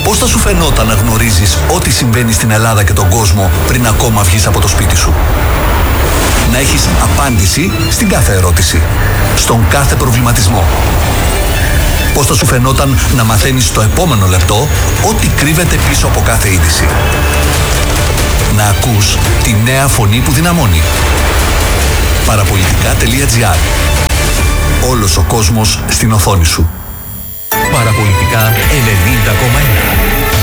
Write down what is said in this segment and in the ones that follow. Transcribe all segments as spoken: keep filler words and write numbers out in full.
Πώς θα σου φαινόταν να γνωρίζεις ό,τι συμβαίνει στην Ελλάδα και τον κόσμο πριν ακόμα βγεις από το σπίτι σου? Να έχεις απάντηση στην κάθε ερώτηση, στον κάθε προβληματισμό. Πώς θα σου φαινόταν να μαθαίνεις στο επόμενο λεπτό ό,τι κρύβεται πίσω από κάθε είδηση? Να ακούς τη νέα φωνή που δυναμώνει. Παραπολιτικά.gr. Όλος ο κόσμος στην οθόνη σου. Παραπολιτικά ενενήντα κόμμα ένα.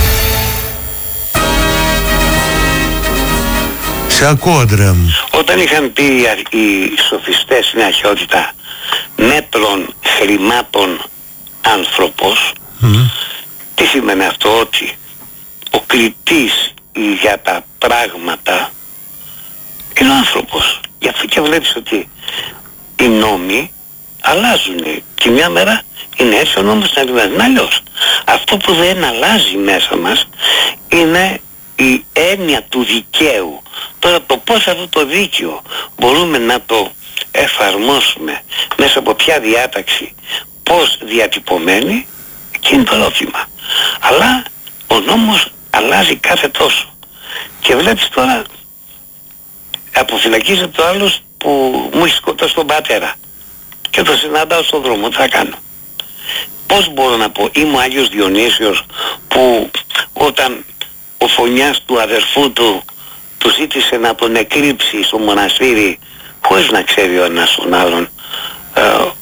Σε ακούω, Αντρέα μου. Όταν είχαν πει οι σοφιστές στην αρχαιότητα μέτρων χρημάτων άνθρωπος, mm. τι σημαίνει αυτό? Ότι ο κριτής για τα πράγματα είναι ο άνθρωπος. Γι' αυτό και βλέπεις ότι οι νόμοι αλλάζουν. Τη μια μέρα είναι έτσι ο νόμος, την άλλη μέρα είναι αλλιώς. Αυτό που δεν αλλάζει μέσα μας είναι η έννοια του δικαίου. Τώρα το πώς αυτό το δίκαιο μπορούμε να το εφαρμόσουμε, μέσα από ποια διάταξη, πώς διατυπωμένη, εκεί είναι το ερώτημα. Αλλά ο νόμος αλλάζει κάθε τόσο. Και βλέπεις τώρα, αποφυλακίζεται το άλλος που μου έχει σκοτώσει τον πατέρα και το συναντάω στον δρόμο, τι θα κάνω? Πώς μπορώ να πω? Είμαι ο Άγιος Διονύσιος που όταν ο φωνιάς του αδερφού του του ζήτησε να τον εκρύψει στο μοναστήρι χωρίς να ξέρει ο ένας τον άλλον, ε,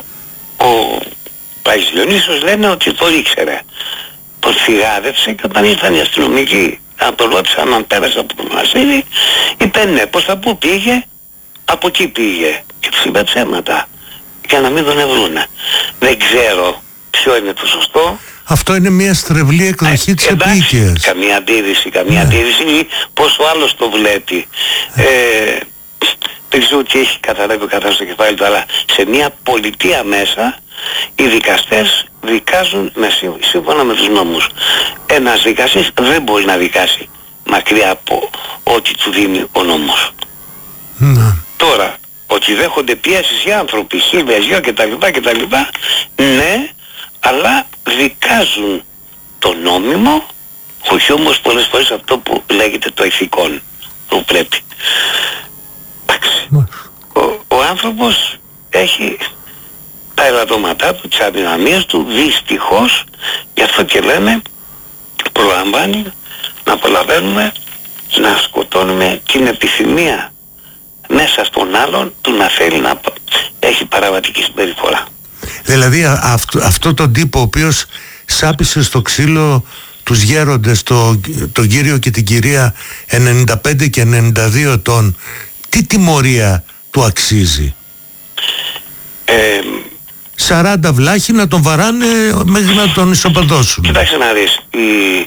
ο Άγιος Διονύσιος λένε ότι το ήξερε. Τον φυγάδευσε και όταν ήρθαν οι αστυνομικοί να τον ρώτησαν αν πέρασε από το μοναστήρι, είπε ναι. Πως θα πού πήγε? Από εκεί πήγε. Και τους είπε ψέματα για να μην τον ευρούνε. Δεν ξέρω ποιο είναι το σωστό. Αυτό είναι μια στρεβλή εκδοχή ε, της επίκαιας. Καμία αντίρρηση, καμία ναι. αντίρρηση, ή πως ο άλλος το βλέπει. Ε, δεν ξέρω τι έχει καταλάβει ο καθένας στο κεφάλι του, αλλά σε μια πολιτεία μέσα οι δικαστές δικάζουν με, σύμφωνα με τους νόμους. Ένας δικαστής δεν μπορεί να δικάσει μακριά από ό,τι του δίνει ο νόμος. Ναι. Τώρα, ότι δέχονται πιέσεις οι άνθρωποι, χίλιες γιο κτλ. κτλ. Ναι, αλλά δικάζουν το νόμιμο, όχι όμως πολλές φορές αυτό που λέγεται το ηθικόν, που πρέπει. Εντάξει. Ο, ο άνθρωπος έχει τα ελαττώματά του, τις αδυναμίες του, δυστυχώς, γι' αυτό και λέμε, προλαμβάνει να απολαβαίνουμε, να σκοτώνουμε την επιθυμία μέσα στον άλλον του να θέλει να έχει παραβατική συμπεριφορά. Δηλαδή αυτό, αυτό τον τύπο ο οποίος σάπισε στο ξύλο τους γέροντες, το, τον κύριο και την κυρία ενενήντα πέντε και ενενήντα δύο ετών, τι τιμωρία του αξίζει? Ε, σαράντα βλάχοι να τον βαράνε μέχρι να τον ισοπεδώσουν. Κοιτάξτε να δεις, η...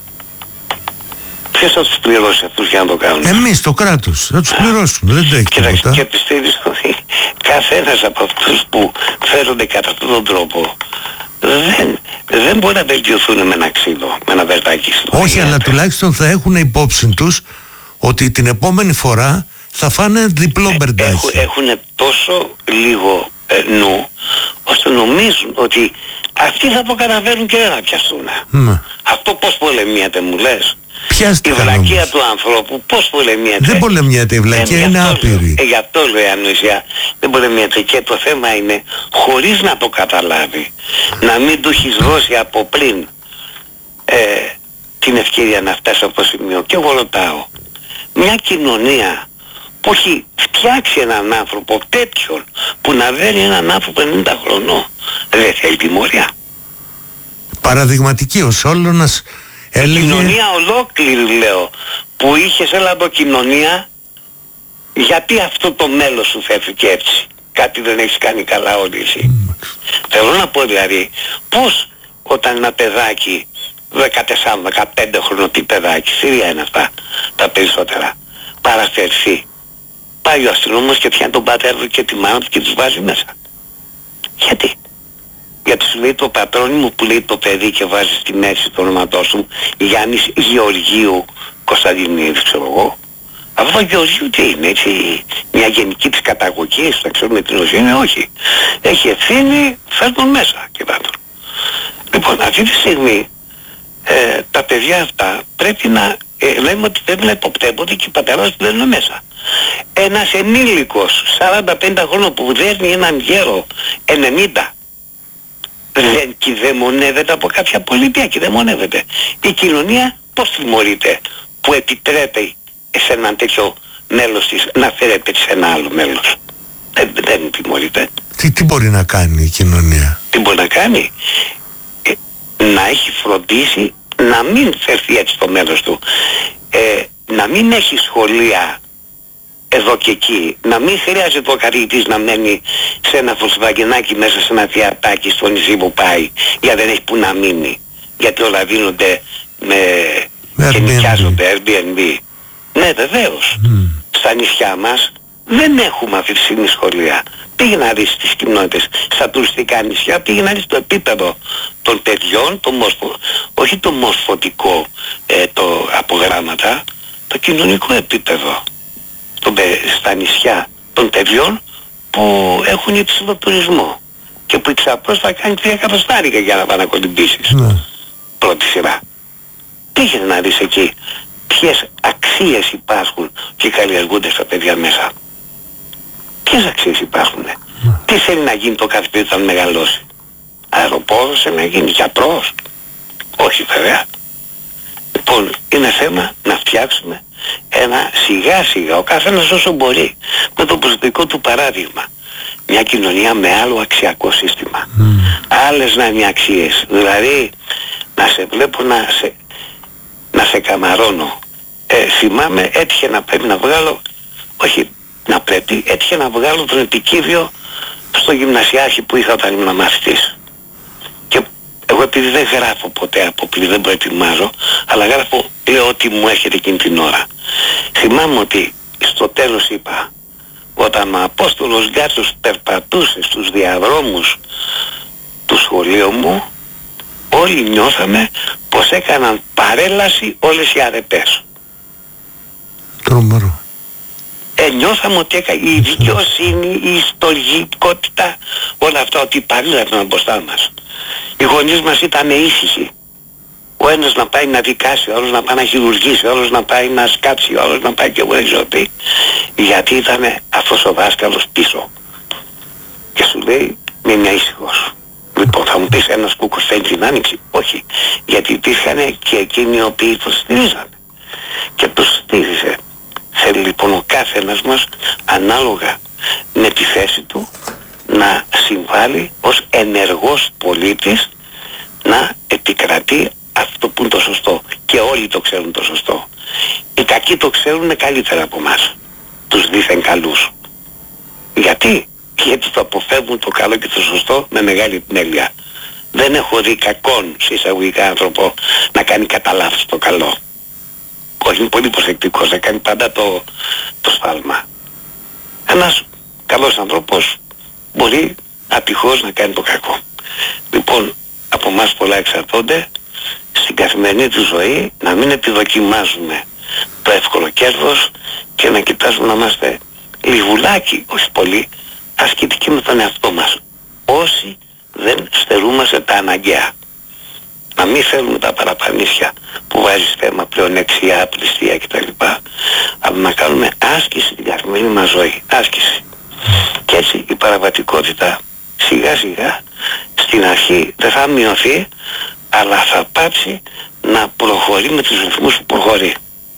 ποιος θα τους πληρώσει αυτούς για να το κάνουν? Εμείς, το κράτος, θα τους πληρώσουν, δεν το έχει τίποτα. Και πιστεύεις ότι καθένας από αυτούς που φέρονται κατά αυτόν τον τρόπο δεν, δεν μπορεί να βελτιωθούν με ένα ξύλο, με ένα βερτάκι. Όχι, αλλά τουλάχιστον θα έχουν υπόψη τους ότι την επόμενη φορά θα φάνε διπλό μπερντάκι. Έχουν, έχουν τόσο λίγο ε, νου, ώστε νομίζουν ότι αυτοί θα το καταφέρουν και δεν θα πιαστούν. Mm. Αυτό πώς πολεμιέται, μου λες? Πιάστηκαν η βλακεία όμως του ανθρώπου πώς πολεμιέται? Δεν πολεμιέται η βλακεία, ε, είναι άπειρη. Ε, γι' αυτό λέω η ανοησία δεν πολεμιέται. Και το θέμα είναι χωρίς να το καταλάβει, να μην του έχεις δώσει από πριν ε, την ευκαιρία να φτάσει από το σημείο. Και εγώ ρωτάω, μια κοινωνία που έχει φτιάξει έναν άνθρωπο τέτοιον, που να δένει έναν άνθρωπο ενενήντα χρονών, δεν θέλει τιμωρία? Παραδειγματική ο Σόλωνας έλεγε... Κοινωνία ολόκληρη, λέω, που είχες ελληνοκοινωνία, γιατί αυτό το μέλος σου φεύγει έτσι? Κάτι δεν έχεις κάνει καλά όλοι εσύ. Mm. Θέλω να πω δηλαδή, πώς όταν ένα παιδάκι δεκατέσσερα δεκαπέντε χρονών, τι παιδάκι, θηρία είναι αυτά τα περισσότερα, παραφερθεί, πάει ο αστυνόμος και πιάνει τον πατέρα του και τη μάνα του και τους βάζει μέσα. Γιατί? Γιατί σου λέει το πατρόνι μου που λέει το παιδί και βάζει στη μέση το όνοματό σου Γιάννης Γεωργίου Κωνσταντινίδη, ξέρω εγώ. Αυτό το Γεωργίου τι είναι, έτσι, μια γενική της καταγωγής, θα ξέρουμε την ουσία είναι? Όχι. Έχει ευθύνη, φέρνουν μέσα και πάνω. Λοιπόν, αυτή τη στιγμή ε, ε, τα παιδιά αυτά πρέπει να ε, λέμε ότι πρέπει να υποπτεύονται και οι πατεράδες που λένε μέσα. Ένας ενήλικος σαράντα πέντε χρόνων που δέρνει έναν γέρο ενενήντα δεν κυδαιμονεύεται από κάποια πολιτεία, κυδαιμονεύεται. Η κοινωνία πώς τιμωρείται που επιτρέπει σε έναν τέτοιο μέλος της να φέρεται σε ένα άλλο μέλος? Δεν, δεν τιμωρείται. Τι, τι μπορεί να κάνει η κοινωνία? Τι μπορεί να κάνει? Ε, να έχει φροντίσει να μην φερθεί έτσι στο μέλος του. Ε, να μην έχει σχολεία εδώ και εκεί. Να μην χρειάζεται ο καθηγητής να μένει σε ένα φωσβαγγενάκι μέσα σε ένα θεατάκι στο νησί που πάει, γιατί δεν έχει που να μείνει. Γιατί όλα δίνονται με... και νοικιάζονται Airbnb. Ναι, βεβαίως. Mm. Στα νησιά μας δεν έχουμε αυτή τη στιγμή σχολεία. Πήγε να δεις τις κοινότητες στα τουριστικά νησιά, πήγε να δεις το επίπεδο των παιδιών, το μοσφο, όχι το μοσφωτικό, ε, το απογράμματα, το κοινωνικό επίπεδο το, στα νησιά των παιδιών που έχουν υψηλό τουρισμό και που εξαπρός θα κάνει τρία εκατοστάρικα για να πάνε να κολυμπήσεις. Mm. Πρώτη σειρά. Πήγε να δεις εκεί ποιες αξίες υπάρχουν και καλλιεργούνται στα παιδιά μέσα. Ποιες αξίες υπάρχουν? Mm. Τι θέλει να γίνει το κάθε παιδί όταν μεγαλώσει? Αεροπόρος θέλει να γίνει? Γιατρός? Όχι βέβαια. Λοιπόν, είναι θέμα να φτιάξουμε ένα σιγά σιγά, ο καθένας όσο μπορεί, με το προσωπικό του παράδειγμα, μια κοινωνία με άλλο αξιακό σύστημα. Mm. Άλλες να είναι αξίες. Δηλαδή να σε βλέπω να σε, να σε καμαρώνω. Ε, θυμάμαι έτυχε να πρέπει να βγάλω, όχι να πρέπει, έτυχε να βγάλω τον επικύβιο στο γυμνασιάρχη που είχα όταν ήμουν μαθητής. Και εγώ επειδή δεν γράφω ποτέ από πλή, δεν προετοιμάζω, αλλά γράφω, λέω ό,τι μου έρχεται εκείνη την ώρα. Θυμάμαι ότι στο τέλος είπα, όταν ο Απόστολος Γκάτσος περπατούσε στους διαδρόμους του σχολείου μου, όλοι νιώθαμε πως έκαναν παρέλαση όλες οι αρετές. Τρομερό. Ε, νιώθαμε ότι έκα... η δικαιοσύνη, η ιστορικότητα, όλα αυτά ότι παρήλαβαν μπροστά μας. Οι γονείς μας ήταν ήσυχοι. Ο ένας να πάει να δικάσει, ο άλλος να πάει να χειρουργήσει, ο άλλος να πάει να σκάψει, ο άλλος να πάει και εγώ δεν ξέρω τι. Γιατί ήταν αυτός ο δάσκαλος πίσω. Και σου λέει, μείνε ήσυχος. Λοιπόν, θα μου πεις ένας κούκος θέλει την άνοιξη? Όχι. Γιατί υπήρχαν και εκείνοι οι οποίοι το στηρίζανε. Και το στήριζε. Θέλει λοιπόν ο κάθε ένας μας, ανάλογα με τη θέση του, να συμβάλλει ως ενεργός πολίτης να επικρατεί αυτό που είναι το σωστό. Και όλοι το ξέρουν το σωστό. Οι κακοί το ξέρουν καλύτερα από εμάς, τους δήθεν καλούς. Γιατί? Γιατί το αποφεύγουν το καλό και το σωστό με μεγάλη πινέλεια. Δεν έχω δει κακόν σε εισαγωγικά άνθρωπο να κάνει κατά λάθος το καλό. Όχι, είναι πολύ προσεκτικός, να κάνει πάντα το, το σφάλμα. Ένας καλός άνθρωπος μπορεί ατυχώς να κάνει το κακό. Λοιπόν, από εμάς πολλά εξαρτώνται στην καθημερινή του ζωή να μην επιδοκιμάζουμε το εύκολο κέρδος και να κοιτάζουμε να είμαστε λιγουλάκι, όχι πολύ, ασκητικοί με τον εαυτό μας. Όσοι δεν στερούμαστε τα αναγκαία. Να μην θέλουμε τα παραπανίσια που βάζεις θέμα πλεονεξία, απληστία κτλ. Αλλά να κάνουμε άσκηση στην καθημερινή μας ζωή. Άσκηση. Και έτσι η παραβατικότητα σιγά σιγά στην αρχή δεν θα μειωθεί, αλλά θα πάψει να προχωρεί με τους ρυθμούς που προχωρεί.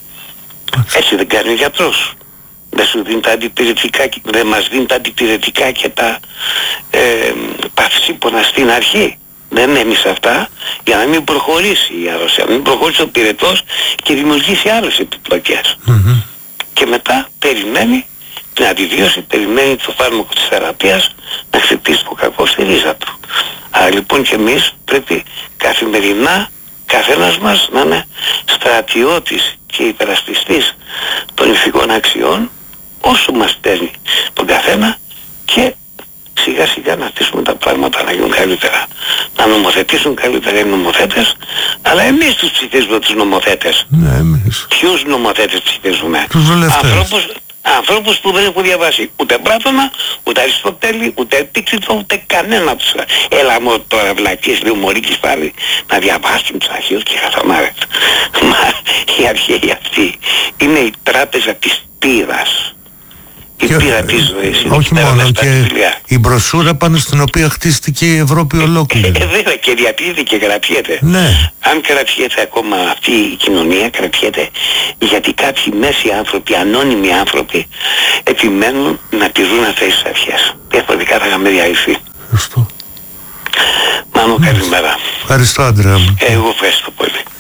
Έτσι δεν κάνει ο γιατρός. Δεν σου δίνει τα αντιπηρετικά, δεν μας δίνει τα αντιπηρετικά και τα ε, παυσίπονα στην αρχή. Δεν μένει σε αυτά για να μην προχωρήσει η αρρωσία, να μην προχωρήσει ο πυρετός και δημιουργήσει άλλες επιπλοκές. Mm-hmm. Και μετά περιμένει την αντιβίωση, περιμένει το φάρμακο της θεραπείας να χτυπήσει το κακό στη ρίζα του. Άρα λοιπόν και εμείς πρέπει καθημερινά καθένας μας να είναι στρατιώτης και υπερασπιστής των ηθικών αξιών όσο μας παίρνει τον καθένα και σιγά σιγά να αφήσουμε τα πράγματα να γίνουν καλύτερα. Να νομοθετήσουν καλύτερα οι νομοθέτες, αλλά εμείς τους ψηφίζουμε τους νομοθέτες. Ναι, εμείς. Ποιους νομοθέτες ψηφίζουμε? Τους βουλευτές. Ανθρώπους, ανθρώπους που δεν έχουν διαβάσει ούτε Πλάτωνα, ούτε Αριστοτέλη, ούτε Επίκτητο, ούτε κανένα τους. Έλα μου τώρα βλακίες, λέει ο Μωρίκης πάλι, να διαβάσουν τους αρχαίους και Χαθαμάρες. Μα οι αρχαίοι αυτοί είναι η τράπεζα της πείρας. Η και, πείρα της ζωής. Όχι μόνο, και η μπροσούρα πάνω στην οποία χτίστηκε η Ευρώπη ολόκληρη. Ε, βέβαια, και διατηρείται και κρατιέται. Ναι. Αν κρατιέται ακόμα αυτή η κοινωνία, κρατιέται γιατί κάποιοι μέσοι άνθρωποι, ανώνυμοι άνθρωποι, επιμένουν να τηρούν αυτές τις αρχές. Διαφορετικά θα είχαμε διαρρηθεί. Ευχαριστώ. Μάνο, καλημέρα. Ευχαριστώ, Άντρεα μου. Εγώ ευχαριστώ πολύ.